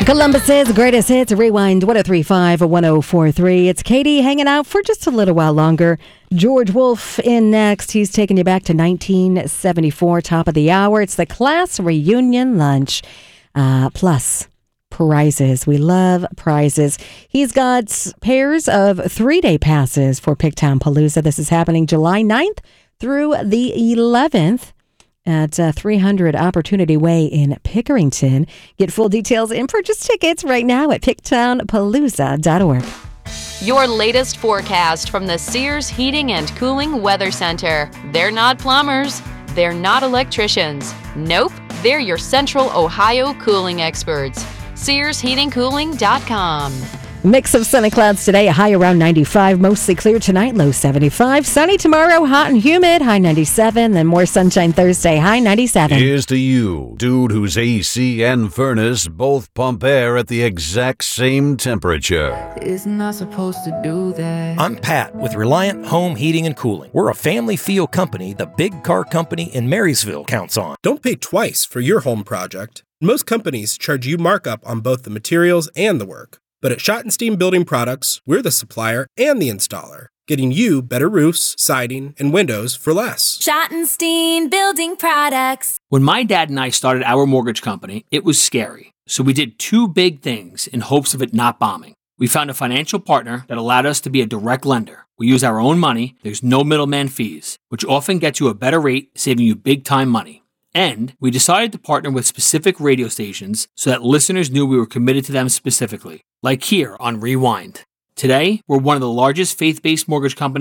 Columbus's greatest hits, Rewind 1035 1043. It's Katie hanging out for just a little while longer. George Wolf in next. He's taking you back to 1974, top of the hour. It's the class reunion lunch. Plus prizes. We love prizes. He's got pairs of 3-day passes for Pigtown Palooza. This is happening July 9th through the 11th. At 300 Opportunity Way in Pickerington. Get full details and purchase tickets right now at pigtownpalooza.org. Your latest forecast from the Sears Heating and Cooling Weather Center. They're not plumbers. They're not electricians. Nope, they're your Central Ohio cooling experts. SearsHeatingCooling.com. Mix of sun and clouds today, a high around 95, mostly clear tonight, low 75. Sunny tomorrow, hot and humid, high 97. Then more sunshine Thursday, high 97. Here's to you, dude whose AC and furnace both pump air at the exact same temperature. Isn't I supposed to do that? I'm Pat with Reliant Home Heating and Cooling. We're a family feel company the big car company in Marysville counts on. Don't pay twice for your home project. Most companies charge you markup on both the materials and the work. But at Schottenstein Building Products, we're the supplier and the installer, getting you better roofs, siding, and windows for less. Schottenstein Building Products. When my dad and I started our mortgage company, it was scary. So we did 2 big things in hopes of it not bombing. We found a financial partner that allowed us to be a direct lender. We use our own money, there's no middleman fees, which often gets you a better rate, saving you big time money. And we decided to partner with specific radio stations so that listeners knew we were committed to them specifically, like here on Rewind. Today, we're one of the largest faith-based mortgage companies